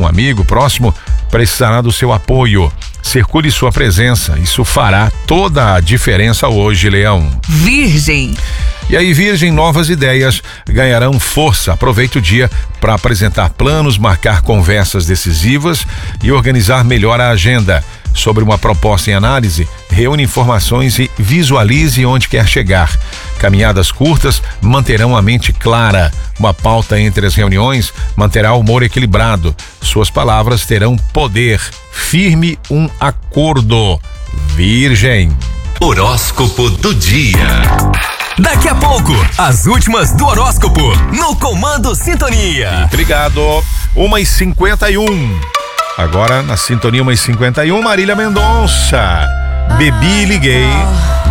algum amigo próximo precisará do seu apoio. Circule sua presença, isso fará toda a diferença hoje, Leão. Virgem. E aí, Virgem, novas ideias ganharão força. Aproveite o dia para apresentar planos, marcar conversas decisivas e organizar melhor a agenda. Sobre uma proposta em análise, reúne informações e visualize onde quer chegar. Caminhadas curtas manterão a mente clara. Uma pauta entre as reuniões manterá o humor equilibrado. Suas palavras terão poder. Firme um acordo. Virgem. Horóscopo do dia. Daqui a pouco, as últimas do horóscopo no Comando Sintonia. Obrigado. 1h51. Agora na sintonia 1h51, Marília Mendonça. Bebi e liguei.